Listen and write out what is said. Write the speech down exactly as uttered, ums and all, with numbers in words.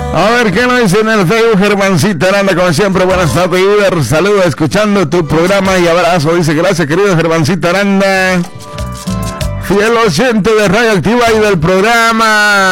A ver, ¿qué nos dice en el Facebook? Germancito Aranda, como siempre, buenas tardes, Iber. Saludos, escuchando tu programa y abrazo. Dice, gracias, querido Germancito Aranda. Fiel oyente de Radio Activa y del programa.